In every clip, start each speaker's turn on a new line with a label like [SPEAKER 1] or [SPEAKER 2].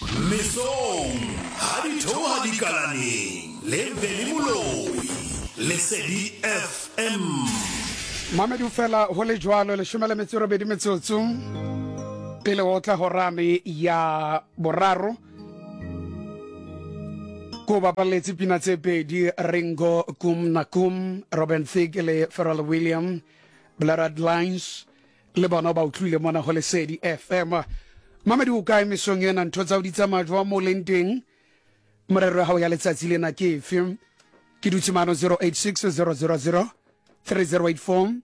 [SPEAKER 1] Mesong Hadithoha Dikalani Leveli Muloi Lesedi FM
[SPEAKER 2] Mamedu fela hole jwalo le shumele metsoro bedi metsotso pele o tla horame ya boraro ko bapaletsi pina tse pedi Ringo Kum Nakum Robin Thicke le Pharrell Williams Blood Lines le bona ba utlwile mona ho Lesedi FM Mamedu o kae mesong ena ntho tsa o di tsamajwa mo lenteng morero ha o ya letsatsi lena ke film ke dutse mano 086000 3084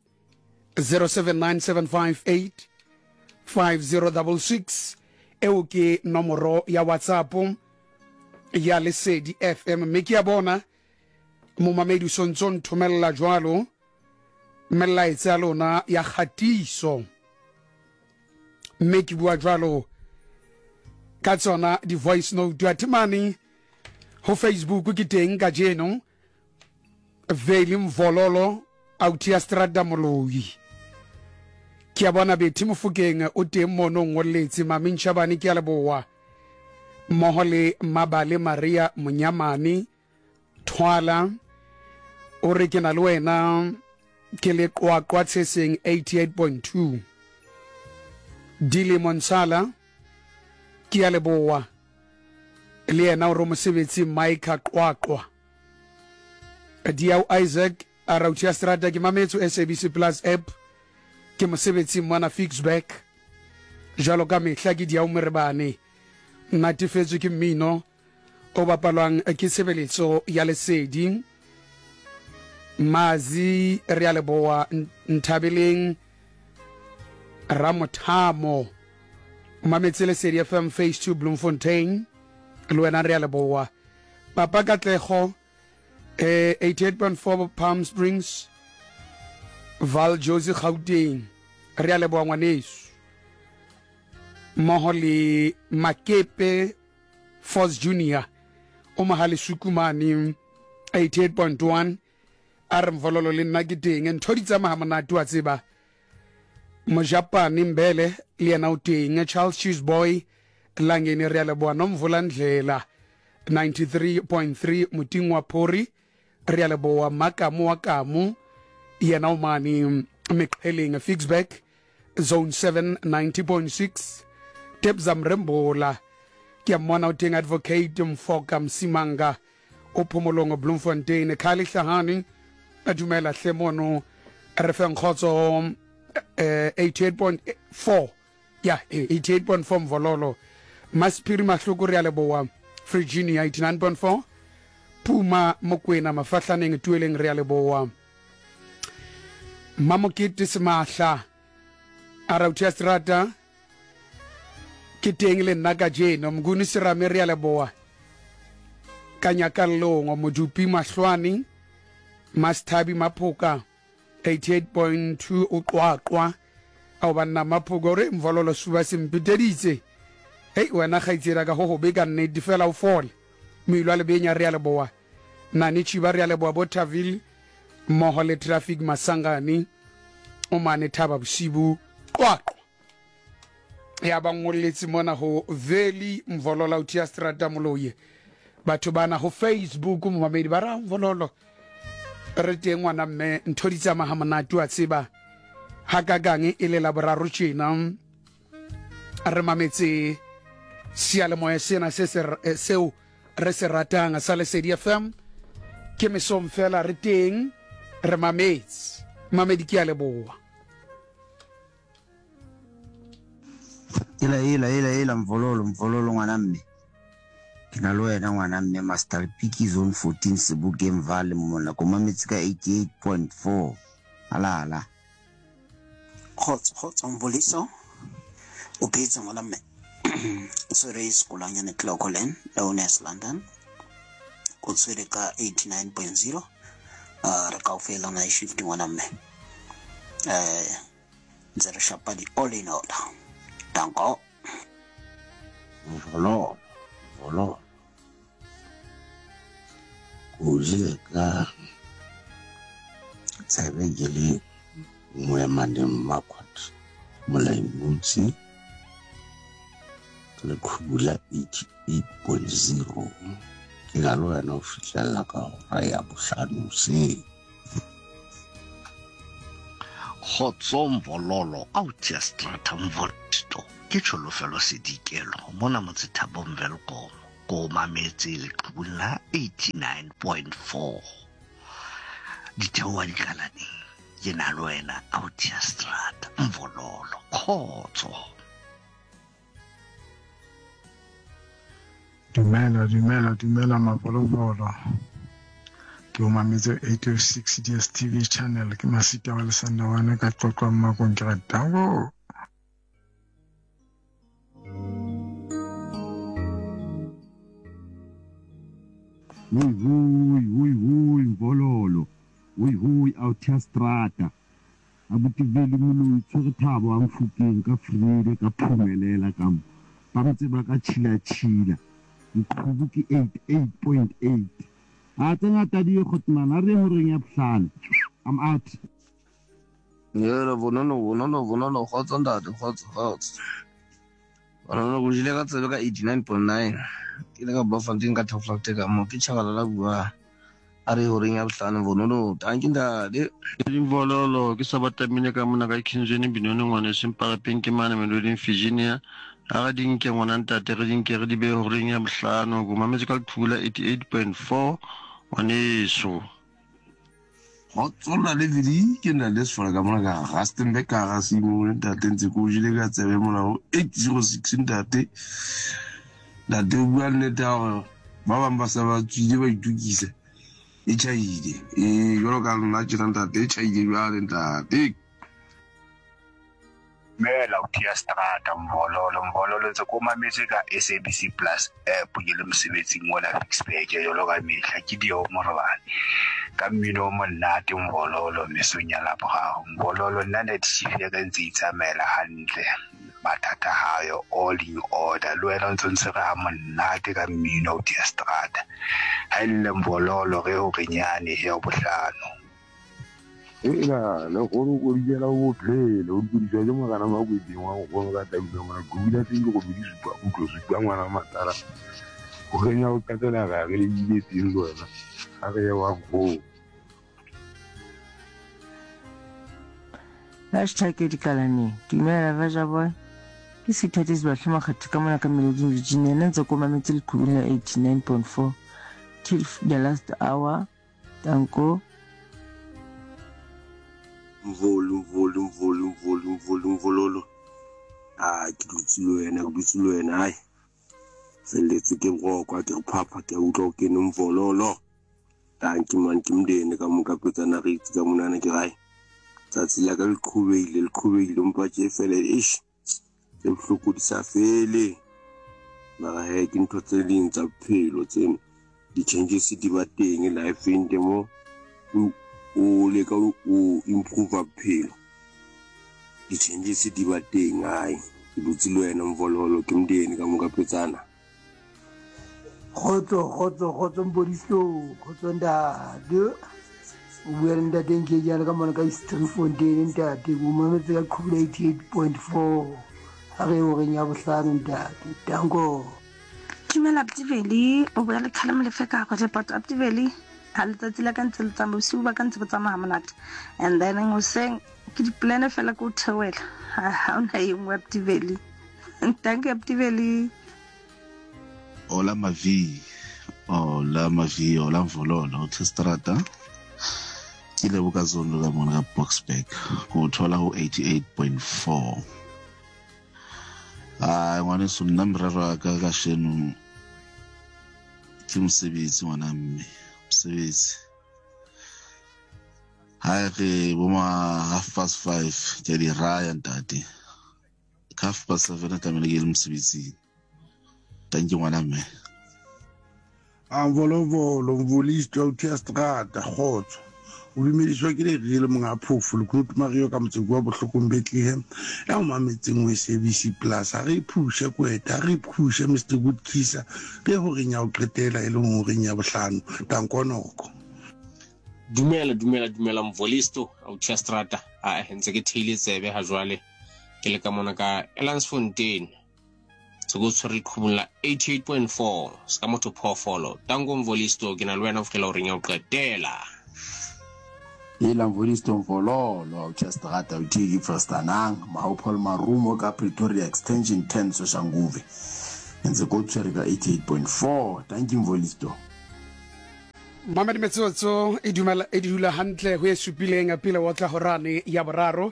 [SPEAKER 2] 0797585066 eo ke nomoro ya WhatsApp ya Lesedi FM me ke ya bona mo mamedi sontson thomella jwalo mella etsa lona ya khatiso me ke bua jwalo ka tsona di voice note ya timani ho Facebook ke teng ka jeno Veli Mvololo Autia Strada Moloi ke a bona beti Mofokeng o teng mono ngoletse Mamintsha bane ke a leboa mohole Mabale Maria Munyamani Thwala o re ke na le wena ke le kwa tseseng 88.2 Dile Monsala ke a leboa le yena o re mosebetsi Mike Qwaqwa Diao Isaac Arautia Strada ke mametso SABC Plus app ke mosebetsi mwana Fixback jalo ka mehla ke Diao Merebane natifetswe ke mmino o bapalwang ke sebeletso ya Lesedi Mazi re a leboa Nthabeleng Ramothamo mametse Lesedi FM Phase 2 Bloemfontein le wena re a leboa Papa Katlego 88.4 Palm Springs Val Josie Gauteng re a leboa ngwaneso moholi Makepe Force Junior o mahali Sukumani 88.1 Mvololo le nna ke teng ntho di tsamaya monate wa tseba mo Japan Mbele le yena o teng Charles Cheeseboy langene re a leboa Nomvula Ndlela 93.3 Mutingwa Phori re a leboa Makamu wa Kamu yena o mane Meqheleng Fixback Zone 7 90.6 Tebza Mrembola ke a mona o teng Advocate Mfoka Msimanga o Phomolong Bloemfontein Khali Hlahani a dumela hlemono re fe Nkgotso 88.4 yeah 88.4 Mvololo Maspiri Mahloko re a leboa Virginia 89.4 Puma Mokwena Mafahlaneng Tueleng re a leboa Mamokete Smahla Arautia Strata ke teng le nna ka jeno Mnguni Serame re a leboa Kanyakalongo Modupi Mahlwani Masthabi Maphoka 88.2 uqwaqwa au banna Maphoka re Mvololo suba sempiteditse hey wena khaitsira ka ho be ka nne di fela o fole moilwa le benya re a leboa nani chiba re a leboa Botaville mohole traffic Masangani o mane Thaba Bosibu qwaqwa ya bangolletsi mona ho Veli Mvololo Autia Strada Moloye batho bana ho Facebook momamedi ba ra Mvololo re teng ngwana mme ntho di tsamaya monate wa tseba hakagang e le laboraro tjena re mametse Siyalemoya sena seo re se ratang sa Lesedi FM ke mesom fela re teng re mametse mamedi ke a leboa
[SPEAKER 3] ila Mvololo ngwana mme ke na le wena ngwana mme Master Piki Zone 14 Sebokeng Valley mona ko mametse ka 88.4 ala
[SPEAKER 4] Khotso Mboliso o phetse ngwana mme Tswere isikolanya ne Clocolan Leones London o tswere ka 89.0 re ka ofela na shift ngwana mme nzere shapa di all in order danko
[SPEAKER 3] Mvololo uje ka tsebe gele mo ya mande makwat molai mutsi le khula 88.0 ke la lo yana o fitlhella ka hora ya bohlano se
[SPEAKER 5] Kgotsong Mvololo Autia Strata Mvolito ke tsholofelo sedikelo mona motse Thabong Welkom go mametse le khula 89.4 Ditewa dikalane ke na lo wena Autia Strata Mvololo khotso
[SPEAKER 6] Dumela Mavolobolo ke o mametse 806 DSTV channel ke Masita wa Lesanda wana ka qoqwa mmakong ke ratango
[SPEAKER 3] Hui Mvololo hui Autia Strata abuti vele molo tsere thabo a mfukeng ka frele ka phumelela ka ba ntse ba ka chila Mqhubu ke 88.8 a tsengata di khotmana re horeng ya bohlano I'm out
[SPEAKER 7] Yela vonono khotsa ndate khotsa Vonono go jile ka tsebe ka 89.9 ke le ka Bloemfontein ka Toflakte ka mo ke tshagala la bua a re horeng ya bohlano vonono tanki ndade
[SPEAKER 8] Mvololo ke sabatamine ka mona ka Kinzweni binone ngwane sempa pinki mane Meloding Virginia a dinke ngwana ntate re dinke re di be horeng ya bohlano go mametse ka khula 88.4 waneso
[SPEAKER 7] Hotsola le vidi ke na le sfora ka mona ka Rustenburg ka ga simo ntate ntse go jile ka tsebe mona 806 ntate ntate bua nnete a ba bang ba sa ba tswile ba itukisa e chaile jolo ka nna tjena ntate e chaile ba le ntate
[SPEAKER 9] Mela Autia Strata Mvololo ntse ko mametse ka SABC Plus app ke le mosebetsing wona Fixpage jolo ka mehla ke dio morobane ka mmino monate Mvololo mesong ya lapha Mvololo nna ne tshifile ka ntse itsamela hantle mathata hayo all in order lo wena ntse ntse ra monate ka mmino Autia Strata ha ile Mvololo re ho renyane he bohlano
[SPEAKER 7] Ela le go go dira o phele o dirisa le magana ma go dingwa go ga ta go ma go dira teng go di supa go tlo supa ngwana matala go genya o katela ga re le ile teng lona ga re wa go
[SPEAKER 10] Hashtag dikalane dumela vaja boy ke sithathe sibahloma khathi ka mona ka Meloding Virginia nentse ko mametse le khula 89.4 till the last hour tanko
[SPEAKER 7] Mvololo ke dutsi lo wena ai felletse ke go kwa ke phapha ke utlo ke no Mvololo tanki man ke mdene ka moka petsana re itse ka monana ke gae tsatsi la ka le khubile mpa ke fele ish ke bohloko di sa fele mara he ke ntho tse ding tsa phelo tseno di changes di ba teng life in demo o le ka o improve phelo di changes di ba teng ai ke dutse le wena Mvololo ke mdeni ka moka petsana
[SPEAKER 11] khotso mbodiso khotso ndade o bua nda denke jana ka mona ka Streetfontein ntate go mametse ka khula 88.4 ha re o renya bohlano ntate tango
[SPEAKER 12] Dumela Abdiveli o bua le khala molefeka go je pot Abdiveli ha letsatsi la ka ntse le tsamaya bosiu ba ka ntse ba tsamaya monate and then ngo seng ke di plan fela go thewela ha ona yengwe Abdiveli tanke Abdiveli
[SPEAKER 5] Hola Mavi Mvololo Autia Strata ke le boka zondo ka mona ka Boxback go thola go 88.4 ngwane so nna mrara ka sheno ke mosebetsi ngwana mme mosebetsi ha re bo ma 5:30 ke di raya ntate 7:30 ka mele ke le mosebetsi thank you ngwana mme
[SPEAKER 6] Mvololo Mvolisto Autia Strata khotso o bimediswa ke le rile monga phofu le Knut Mario ka motsego wa bohlokong Bethlehem ya o mametseng o SABC Plus a re phushe kweta re phushe Mr Good Kisa re ho renya o qetela e le ho renya bohlano tankonoko
[SPEAKER 13] Dumela Mvolisto Autia Strata a ntse ke theile tsebe ha jwale ke le ka mona ka Elandsfontein se go tshwere khubula 88.4 ska motho phofolo tango mvolisto ke na le wena fela o reng ya o qetela
[SPEAKER 14] ila mvolisto mvololo uchestrata utiki firstanang maupol marumo ka Pretoria extension 10 soshanguve nze go tshwere ka 88.4 tanki mvolisto
[SPEAKER 2] Mamedi Metsotso e dula hantle ho e supileng a pele wa tla horane ya boraro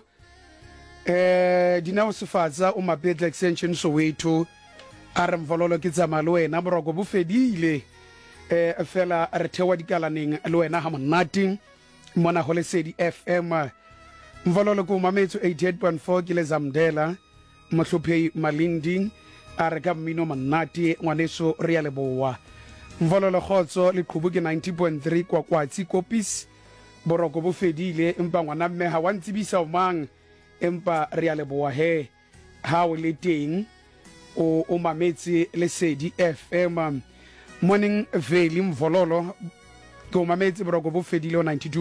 [SPEAKER 2] dinao sefatsa o mapetla extension Soweto a re mvololo ke tsamaya le wena boroko bo fedile fela re thewa dikalaneng le wena ha monate mona ho Lesedi FM mvololo ko mametso 88.4 ke le Zamdela mohlophehi Malindi a re ka mmino monate ngwaneso re ya leboa mvololo khotso le qhubu ke 90.3 kwa kwatsi kopis boroko bo fedile empa ngwana mme ha wa ntsibisa o mang empa re ya leboa he ha o le teng o mametse Lesedi FM morning valley mvololo ko mametse boroko bo fedile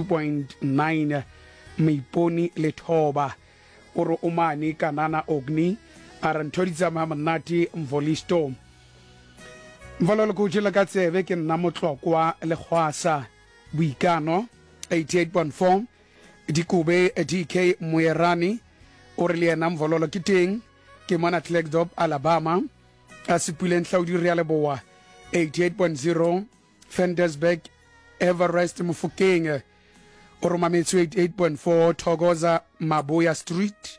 [SPEAKER 2] 92.9 meiponi le thoba oro o mane kanana ogni a nthoditsa mamanati mvolisto mvololo ko tshela ka tsebe ke nna motlokwa le khwasa buikano 88.4 dikube DK Moerani o re le yena mvololo ke teng ke mona Klerksdorp Alabama a sipuleng hlaudi re ya leboa 88.0 Fendersburg Everest Mofokeng o re mametso 88.4 Thokoza Maboya Street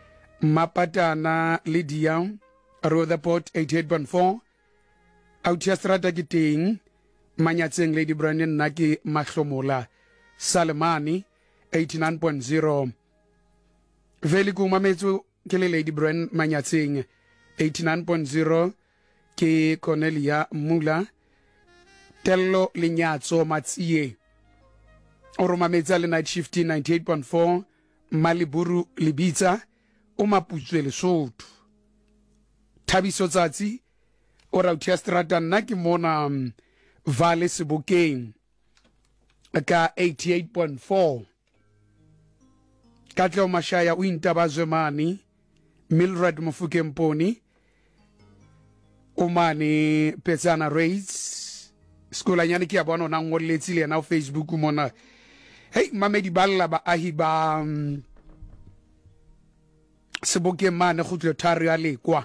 [SPEAKER 2] Mapatana Lydia Rutherford 88.4 Outjastrata ke teng Manyatseng Lady Brandon Naki Mahlomola Salemani 89.0 Veli ku mametso ke le Lady Brand Manyatseng 89.0 ke Cornelia Mula Tello Lenyatso Matsie o re mametsa le night shift 98.4 Maliburu Libitsa o maputswe Lesotho Thabiso Tsatsi o ra Utjastrata nna ke mona Vale Sebokeng ka 88.4 Katleo Mashaya o intabazwe mani Mildred Mofokemponi o mane Petsana Race skola nyane ke ya bona ona ngoletse le na Facebook mona hey mamedi balla ba ahi ba Sebokeng mane go tlo tharo ya lekwa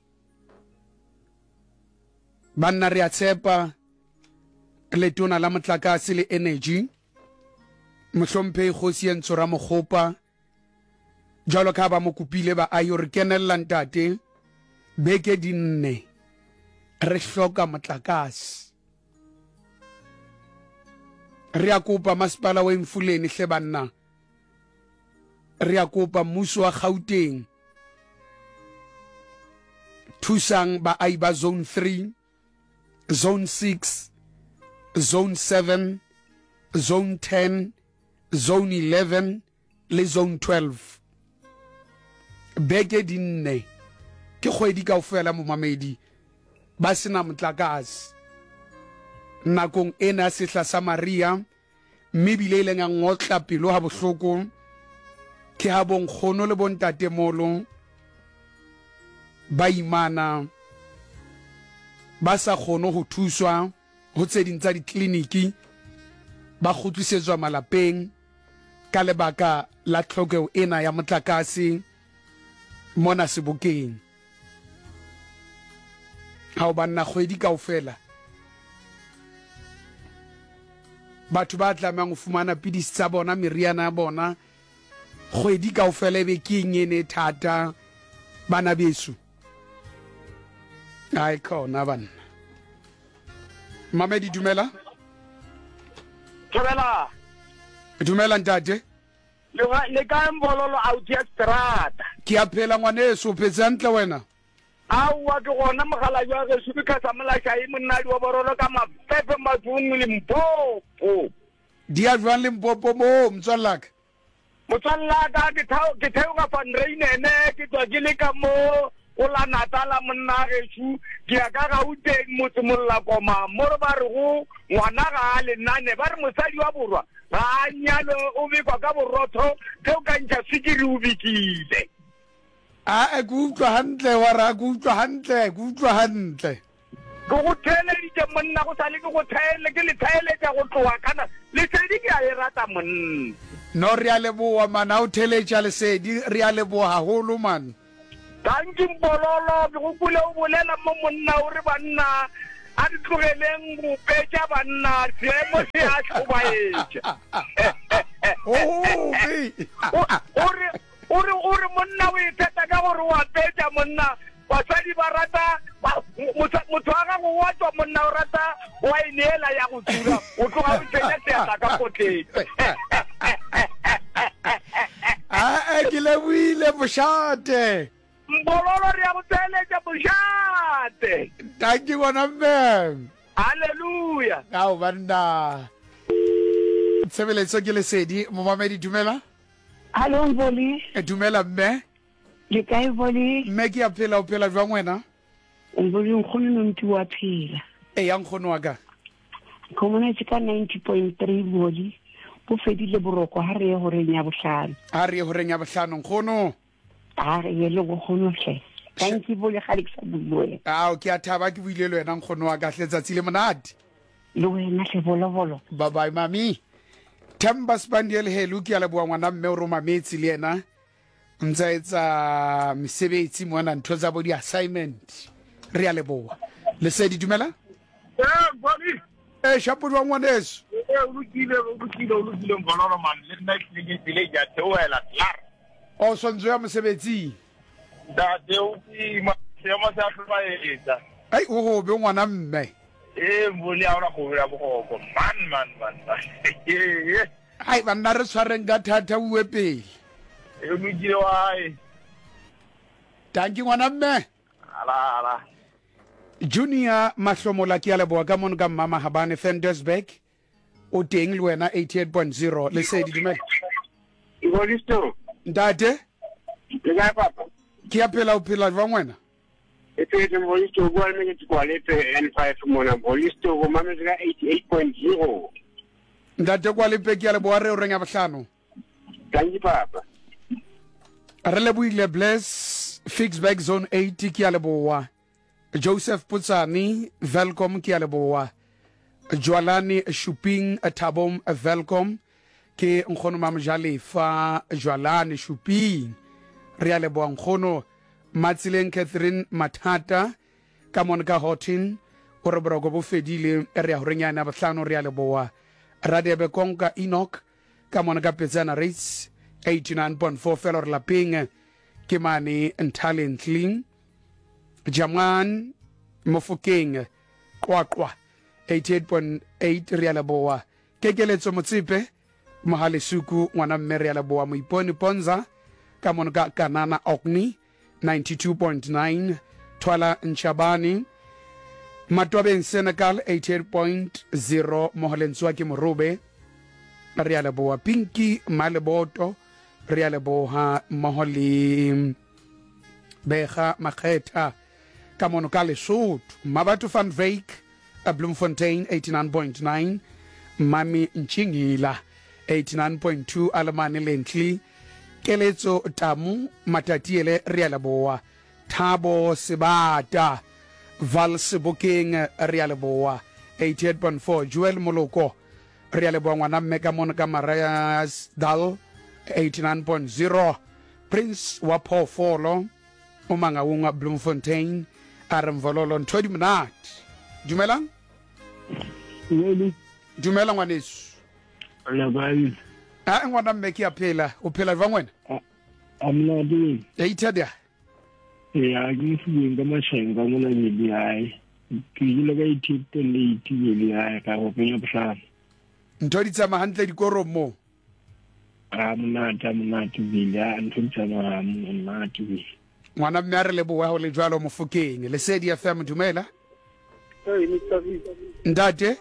[SPEAKER 2] banna re a tshepa letona la motlakase le energy mohlompe kgosi entso ra mogopa jalo ka ba mo kupile ba ayo re kenella ntate beke dinne re hloka motlakase re a kopa masipala wa Mfuleni hle banna re a kopa mmuso wa Gauteng thusang ba ai ba zone 3 zone 6 zone 7 zone 10 zone 11 le zone 12 beke dinne ke kgwedi kaofela mo mamedi ba sena motlakase nakong ena sehla sa Maria mme bile ile nga ngotla pelo ha bohloko ke ha bonkgono le bontate molo ba imana ba sa kgono ho thuswa ho tseding tsa dikliniki ba khutlisetswa malapeng ka lebaka la tlhokego ena ya motlakase mona Sebokeng ha o banna kgwedi kaofela batho ba tlamang ho fumana pidisi tsa bona meriana ya bona kgwedi kaofela be ke ngene thata bana besu ai khona banna Mamedi dumela dumela ntate
[SPEAKER 15] le ka mbololo Outjastrata
[SPEAKER 2] ke a phela ngwaneso phetsa ntle wena
[SPEAKER 15] awa ke gona mogala jwa ge se ka tsamela tsa e monnadi wa borolo ka mapepe matsung le mpopo
[SPEAKER 2] di a jwang le mpopo mo mtswallaka
[SPEAKER 15] ke theo ka fundrainene ke tswa ke le ka mo o la Natala monna gesu ke ya ka Gauteng motse molla koma mo re ba re go ngwana ga le nane ba re mosadi wa borwa ga nyalo o be kwa ka borotho theo ka ntša sikiri o bikile
[SPEAKER 2] a ke utlwa hantle wa ra ke utlwa hantle
[SPEAKER 15] go theeleditše monna go sa le ke go theele ke le theeletša go tloga kana lesedi ke a e rata monna
[SPEAKER 2] no re a leboa mana o theeletša lesedi re a leboa haholo man
[SPEAKER 15] tanki mbololo ke go kule o bolela mo monna o re banna a di tlogeleng go petša banna seemo se a tlhobaetša ore monna o itheta ka gore wa petša monna basadi ba rata motho wa gago wa tswa monna o rata wa ineela ya go tsula o tloga o tsenya seatla ka potleng
[SPEAKER 2] ke leboile mošate
[SPEAKER 15] mbololo re ya go tseeletša mošate
[SPEAKER 2] tanki gona mme
[SPEAKER 15] halleluja
[SPEAKER 2] ao banna tshebeletso ke lesedi momamedi dumela
[SPEAKER 16] Hello Mvoli.
[SPEAKER 2] Dumela mme.
[SPEAKER 16] Le kae Mvoli?
[SPEAKER 2] Mme ke a phela o phela jwang wena?
[SPEAKER 16] Mvoli nkgono no mtu wa phela.
[SPEAKER 2] Ya nkgono wa ka.
[SPEAKER 16] Khomona tsika 90.3 Mvoli. Bo fedile boroko ha re ye ho renya bohlano.
[SPEAKER 2] Ha re ye ho renya bohlano nkgono.
[SPEAKER 16] Ha re ye le go kgono hle. Thank you bole ga le sa bulwe.
[SPEAKER 2] Ke a thaba ke buile le wena nkgono wa ka hletsatsi le monate.
[SPEAKER 16] Le wena hle bolo.
[SPEAKER 2] Bye bye mami. Themba Spandiel helu ke a leboa ngwana mme o roma metsi le yena ntse etsa mesebetsi mona ntho tsa bo di assignment re a leboa lesedi dumela
[SPEAKER 15] boni
[SPEAKER 2] shapo jwa ngwaneso
[SPEAKER 15] o lokile mbololo man le nna ke tsile ja theoela klar
[SPEAKER 2] o sonzo ya mosebetsi
[SPEAKER 15] da deu ki ma sa tlobaetsa
[SPEAKER 2] ai o be ngwana mme
[SPEAKER 15] mboli a ona go ya bogoko man
[SPEAKER 2] ai banna re tshwareng ka thata uwe pele
[SPEAKER 15] e mujile wae
[SPEAKER 2] tanki ngwana mme
[SPEAKER 15] ala
[SPEAKER 2] Junior Mahlomola ke a leboa ka mono ka mama Habane Fendersburg o teng le wena 88.0 lesedi dumela
[SPEAKER 15] Ibolisto
[SPEAKER 2] ntate
[SPEAKER 15] le ga papa
[SPEAKER 2] ke a phela o phela jwang wena
[SPEAKER 15] Ete Mbolisto go alme ke kwalete N5 mona Mbolisto go mamela 88.0
[SPEAKER 2] Ndate kwalepe ke a leboa re o renya bohlano
[SPEAKER 15] Tangi papa
[SPEAKER 2] re leboile bless Fixback zone 80 ke a leboa Joseph Putsani welcome ke a leboa Jwalani Shopping Tabom welcome ke nkgono mamjale fa Jwalani Shopping re a leboa nkgono Matsileng Catherine Mathata ka Monica Hotin o re borogo bo fedile re a horenyana bohlano re a leboa Radebe Konka Enoch ka Monica Petsana Rates 89.4 felo re lapeng ke mane Ntalentling Jaman Mofokeng Kwakwa 88.8 re a leboa kekeletso motsipe mohale suku ngwana mme re a leboa moiponi ponza ka Monica Kanana Okni 92.9 Twala Nchabani Matwabeng Senegal 88.0 Mohalenswa ke Morube re a leboa Pinky Maleboto re a leboa Moholi Bega Makgetha ka mono ka Lesotho Mabatu van Wyk Bloemfontein 89.9 Mami Nchingila 89.2 Alemane Lentli keletso Tamu Matatiele re a leboa Thabo Sebata Val Sebokeng re a leboa 88.4 Joel Moloko re a leboa ngwana mme ka mono ka Marias Dal 89.0 Prince wa Phofolo o mangaunga Bloemfontein a re mvololo ntho di monate dumelang dumela ngwaneso
[SPEAKER 17] la bai
[SPEAKER 2] ngwana mme ke a phela o phela jwang wena
[SPEAKER 17] amna di
[SPEAKER 2] itadia
[SPEAKER 17] ya ke fuyeng ka mashenga mona le ai ke ile ka ithute le itile ya ka go penya bohlano
[SPEAKER 2] ntho di tsama hantle dikoromo
[SPEAKER 17] monate bile a ntho di tsama monate bile
[SPEAKER 2] ngwana mme a re leboa go le jwalo Mofokeng lesedi FM dumela ntate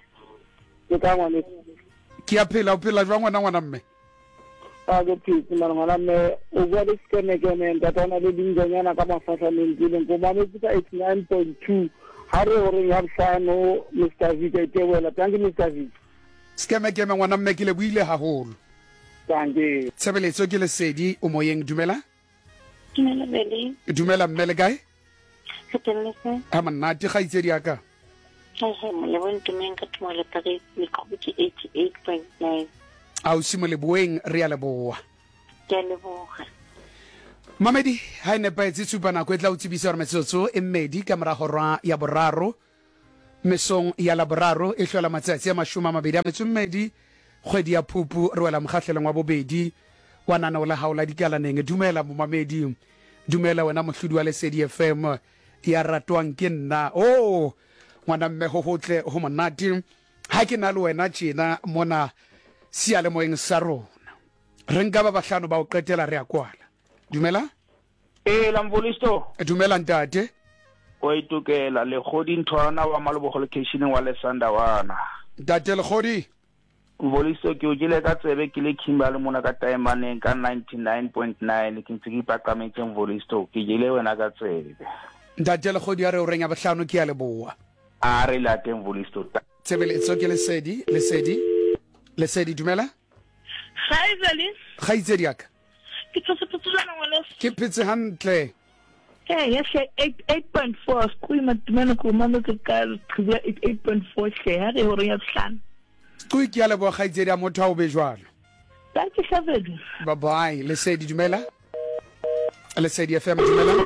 [SPEAKER 2] ke a phela o phela jwang ngwana mme
[SPEAKER 15] go phetse ngwana mme o bua le skemekeme ntatana le dingenyana ka mafahla mentile go mametse ka 89.2 ha re o reng ya bohlano Mr. V ke wela tangi Mr. V
[SPEAKER 2] skemekeme ngwana mme ke le buile haholo
[SPEAKER 15] tangi
[SPEAKER 2] tshebeletso ke lesedi o moyeng dumela
[SPEAKER 16] Dumela Beli.
[SPEAKER 2] Dumela mmele kae?
[SPEAKER 16] Ke telletse.
[SPEAKER 2] Ha monate kgaitsedi ya ka.
[SPEAKER 16] Le bon tumeng ka tumela tare le khobiki 88.9.
[SPEAKER 2] A o simole boeng re ya leboa.
[SPEAKER 16] Ke a leboga.
[SPEAKER 2] Mamedi ha ene pa etsi tsupa na kwetla o tsibisa re metsotso e mmedi ka mora hora ya boraro. Mesong ya la boraro e hlola matsatsi a mashoma mabedi a metsomedi kgwedi ya Phupu re wela mokgahlelong wa bobedi wa nana ola haola dikalaneng. Dumela mo mamedi, dumela wena mohlodi wa Lesedi FM ya ratwang ke nna. Oh ngwana mme ho hotle ho monate ha ke na le wena tjena mona siale moeng sa rona re nka ba bahlano ba o qetela re a kwala. Dumela
[SPEAKER 15] Lamvolisto
[SPEAKER 2] dumela ntate
[SPEAKER 15] o itukela le khodi nthwana wa Malebogo location wa Lesanda wana
[SPEAKER 2] ntate le khodi
[SPEAKER 15] Mvolisto ke o jile ka tsebe ke le Kimberley mona ka Taimaneng ka 99.9 ke ntse ke ipaqametse Mvolisto ke jile wena ka tsebe
[SPEAKER 2] ntate le khodi ya re o renya bahlano ke ya leboa
[SPEAKER 15] a re la teng Mvolisto
[SPEAKER 2] tsebeletso ke Lesedi dumela
[SPEAKER 16] Khaizeli.
[SPEAKER 2] Khaizedi ya ka
[SPEAKER 16] Ke tsotsana ngwana.
[SPEAKER 2] ke phetse hantle.
[SPEAKER 16] Yes, 8.4 skui matumana ko mama ke ka 8.4 share re hore ya tsana.
[SPEAKER 2] Skui ke ya leboa Khaizedi ya motho a o be jwalo.
[SPEAKER 16] Thank you Shabedi.
[SPEAKER 2] Bye bye. Lesedi dumela. Lesedi FM dumela.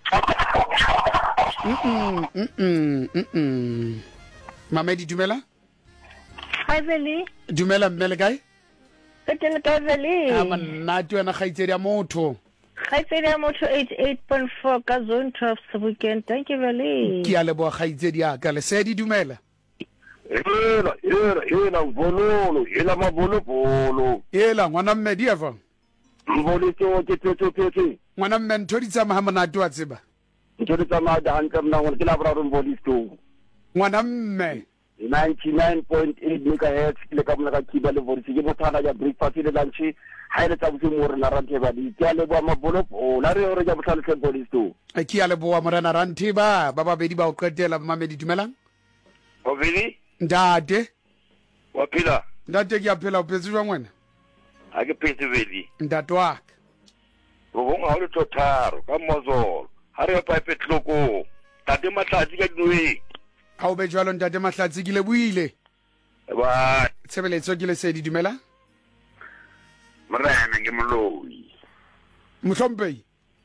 [SPEAKER 2] Mamedi dumela.
[SPEAKER 16] Khaizeli.
[SPEAKER 2] Dumela mmele kae?
[SPEAKER 16] Ketele Khaizeli.
[SPEAKER 2] Amanati wena Khaizedi ya motho.
[SPEAKER 16] Khaizedi ya motho 88.4 ka zone 12 Sebokeng. Thank you very.
[SPEAKER 2] Ke ya leboa Khaizedi ya ka. Lesedi dumela.
[SPEAKER 18] Ela vololo, ela mabolobolo.
[SPEAKER 2] Ela ngwana mmedi efa.
[SPEAKER 18] Mbolitso ke tete.
[SPEAKER 2] Ngwana mme ntho di tsama ha monate wa tseba.
[SPEAKER 18] Ntho di tsama da hanka mna ngwana ke la bra mbolitso.
[SPEAKER 2] Ngwana mme
[SPEAKER 18] 99.8 megahertz le ka mona ka kiba le voice ke bothana ya breakfast le lunch ha ile tsa botse mo re la rante ba di ke le bua mabolo la re hore ja botlhale se bolisto
[SPEAKER 2] ke ya le bua morena rante ba babedi ba o qetela mamedi dumelang
[SPEAKER 18] o vini
[SPEAKER 2] ndate
[SPEAKER 18] wa phila
[SPEAKER 2] ndate ke a phela o phetse jwa ngwana
[SPEAKER 18] ha ke phetse vedi
[SPEAKER 2] ndate wa ka
[SPEAKER 18] go bonga ho le totharo ka mozolo ha re pa petloko tate matlatsi ka dinwe
[SPEAKER 2] ha o be jwalo ntate mahlatsi ke le buile
[SPEAKER 18] ba
[SPEAKER 2] tshebeletso ke Lesedi dumela
[SPEAKER 18] morena ke moloi
[SPEAKER 2] mohlomphei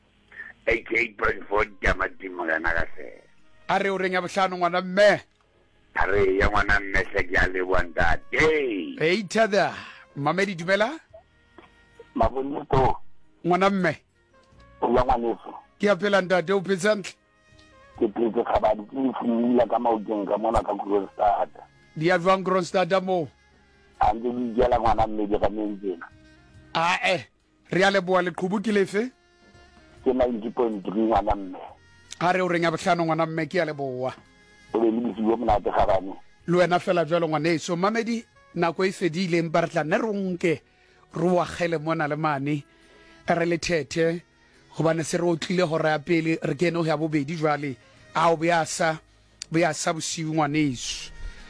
[SPEAKER 18] 88.4 jamati mogana ka se
[SPEAKER 2] a re o reng ya bohlano ngwana mme
[SPEAKER 18] a re ya ngwana mme se ke a le bontate
[SPEAKER 2] tada mamedi dumela
[SPEAKER 18] mabonito
[SPEAKER 2] ngwana mme
[SPEAKER 18] o ya ngwaneso
[SPEAKER 2] ke a phela ntate o phetse hantle
[SPEAKER 18] ke phetse khabadi ke fumila ka maokeng ka mona ka Kronstad
[SPEAKER 2] di a jwang Kronstad mo
[SPEAKER 18] a ntse di jela ngwana mme di ka mentsena
[SPEAKER 2] re a leboa leqhubu ke lefe
[SPEAKER 18] ke 90.3 ngwana mme
[SPEAKER 2] a re o reng ya bohlano ngwana mme ke a leboa
[SPEAKER 18] o be le bisiwa monate khabane
[SPEAKER 2] le wena fela jwalo ngwaneso mamedi nako e fedile empa re tla nne re nke re wagele mona le mane re le thethe gobane se re o tlile hora ya pele re kene ho ya bobedi jwale a o be a sa bosiu ngwaneso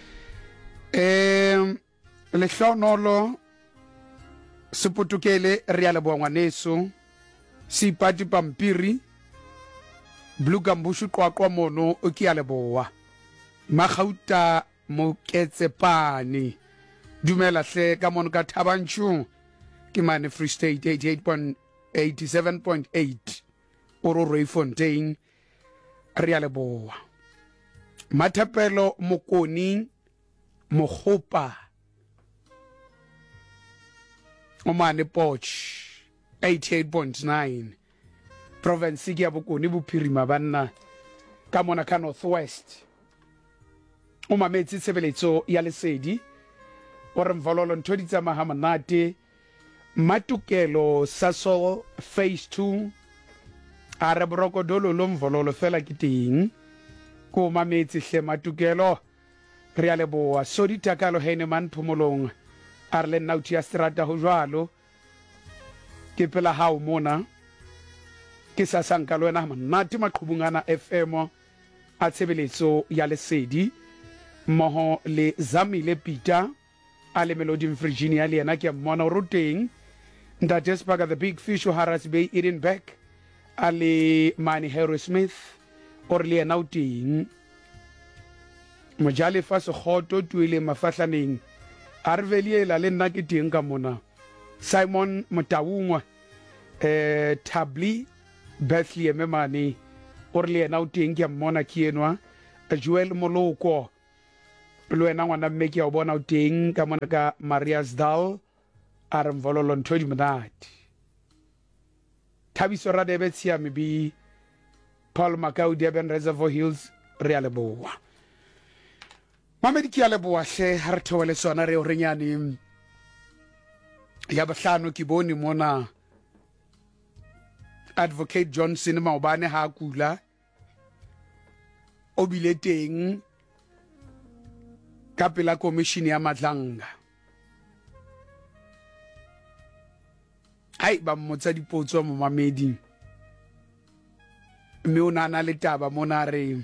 [SPEAKER 2] lehlonolo sepotokele re ya leboa ngwaneso seipati pampiri blue gambushu qwaqwa mono o ke ya leboa magauta moketsepane dumela hle ka mono ka Thabanchu ke mane Free State 87.8 oro Rooifontein re ya leboa Mathapelo Mokoni Mogopa Omane Poch 88.9 province ke ya Bokoni Bophirima banna ka mona ka Northwest o mametsi tshebeletso ya Lesedi o re mvololo ntho di tsamaha monate matukelo saso phase 2 a re brokodolo lo mvololo fela ke teng ko mametsi hle matukelo re a leboa Sodi Takalo Heineman Phomolong a re le nauti ya strata ho jwalo ke pela hao mona ke sa sanka le wena monate maqhubungana FM a tshebeletso ya Lesedi mmoho le Zamile Peter a le Melody Virginia le yena ke mmona o ruteng Ntate Spaka the Big Fish o Harris Bay Edenbeck ale Mani Harry Smith o re le yena o teng Mojalefa Sekgoto tuile mafahlaneng a re veliela le nna ke teng ka mona Simon Motawungwa Tabli Bethlehem Mane o re le yena o teng ke mmona ke enwa Joel Moloko le wena ngwana mme ke a bona o teng ka mona ka Maria's Dal a re mvololo ntho di monate Thabiso Radebe Tsiame bi Paul Makau Durban Reservoir Hills re a leboa Mamedi ke a leboa hle ha re thobele sona re o renyane ya bahlano ke bone mona Advocate Johnson Maobane ha kula o bile teng ka pela commission ya Madlanga ai ba mmotsa dipotso mo mamedi mme o nana le taba mona re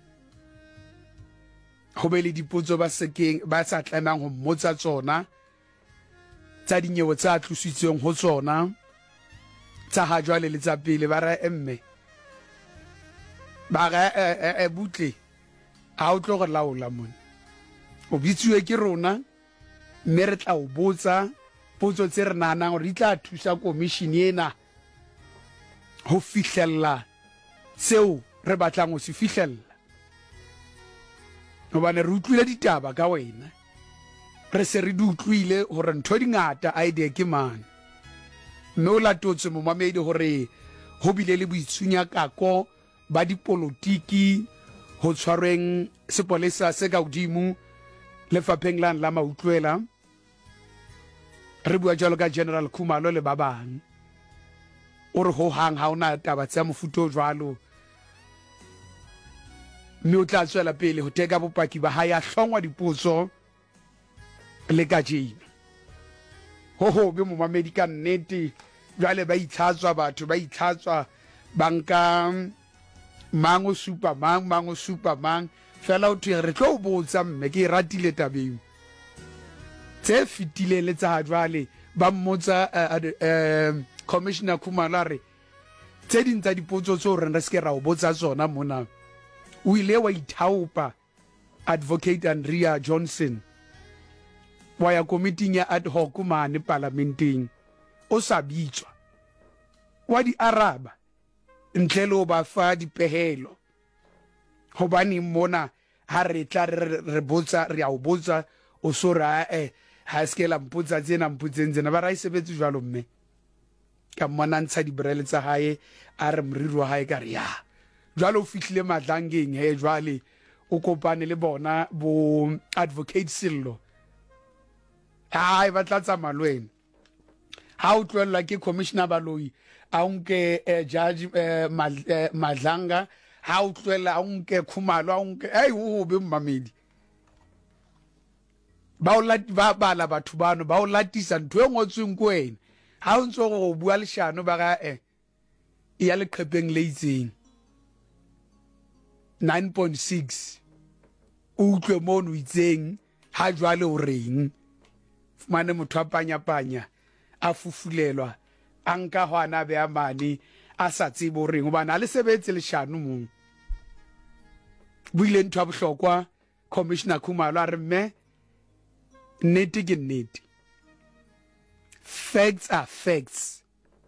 [SPEAKER 2] ho be le dipotso ba sekeng ba sa tlamang ho mmotsa tsona tsa dinyewo tsa tlusitsweng ho tsona tsa ha jwale le tsa pele ba ra emme ba ga butle a o tlo go laola mona o bitsuwe ke rona mme re tla o botsa potso tse re nanang gore di tla thusa commission ena ho fihlella seo re batlang ho se fihlella hobane re utlwile ditaba ka wena re se re di utlwile gore ntho dingata a idea ke mane mme o latotse momamedi gore ho bile le boitsunya kako ba dipolotiki ho tshwarweng sepolesa se ka godimo lefapheng la mautlwela re bua jalo ka General Khumalo le ba bang o re ho hang ha ona taba tsa mofuto jwalo mme o tla tswela pele ho teka bopaki ba ha ya hlongwa dipotso le ka jeno ho be momamedi ka nnete jwale ba itlhatswa batho ba itlhatswa banka mango superman fela o thwe re tlo botsa mme ke ratile tabeng tse fitile le tsa jwale ba mmotsa commissioner Khumalare tse ding tsa dipotso tso re se ke ra o botsa tsona mona o ile wa ithaupa Advocate Andrea Johnson wa ya committee ya ad hoc mane parlamenteng o sa bitswa wa di araba ntle le ba fa dipehelo hobane mona ha re tla re botsa re a o botsa o sora ha skela mputsa tsena mputseng tsena ba ra isebetse jwalo mme ka mona ntsha dibrele tsa hae a re mriri wa hae ka re ya jwalo o fihlile Madlangeng he jwale o kopane le bona bo Advocate Sillo hai ba tla tsa malweng ha o tlwella ke commissioner Baloyi a unke judge Madlanga ha o tlwella a unke Khumalo a unke ho be mmamedi ba o bala batho bano ba o latisa ntho e ngotsweng ko wena ha o ntso go bua leshano ba ga ya leqhepeng le itseng 9.6 o utlwe mono itseng ha jwale o reng fumane motho a panya a fufulelwa a nka hwana be a mane a sa tsebe o reng hobane a le sebetse leshano mong buile ntho a bohlokwa commissioner Khumalo a re mme nnete ke nnete facts are facts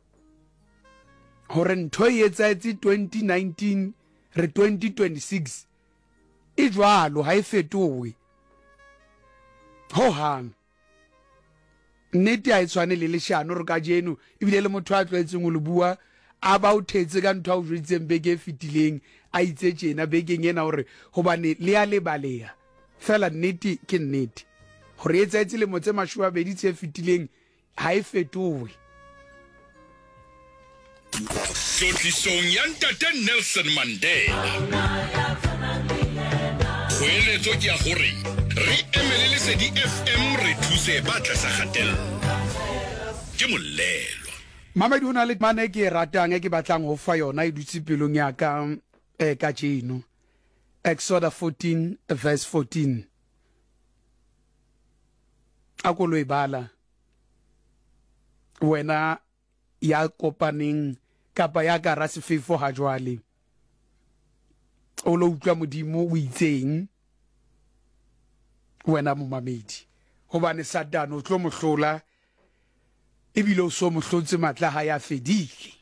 [SPEAKER 2] hore ntho e etsaetse 2019 re 2026 e jwalo ha e fetowe ho hang nnete a e tshwane le leshano re ka jeno ebile le motho a tlwaetseng o le bua a ba o thetse ka ntho a o jwetseng beke e fitileng a itse tjena bekeng ena hore hobane le a lebaleya fela nnete ke nnete hore etsaetse le motse mashua bedi tse fitileng ha e fetowe
[SPEAKER 1] Tlotlisong ya Ntate Nelson Mandela Kgoeletso ke ya gore re emele Lesedi FM re thuse ba tlasa kgatello ke molelo
[SPEAKER 2] Mamedi hona le mane ke ratang ke batlang ho fa yona e dutse pelong ya ka ka jeno Exodus 14 verse 14 akolo e bala wena ya kopaneng kapa ya ka ra sefefo ha jwale o lo utlwa modimo o itseng wena momamedi hobane Satane o tlo mohlola ebile o so mohlotse matla ha ya fedile